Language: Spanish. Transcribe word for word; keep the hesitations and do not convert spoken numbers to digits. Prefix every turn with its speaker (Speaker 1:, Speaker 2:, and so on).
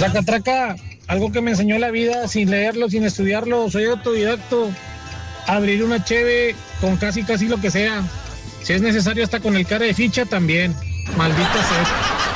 Speaker 1: Traca, traca, algo que me enseñó la vida sin leerlo, sin estudiarlo, soy autodidacto. Abrir una cheve con casi casi lo que sea. Si es necesario hasta con el cara de ficha también. Maldita sea.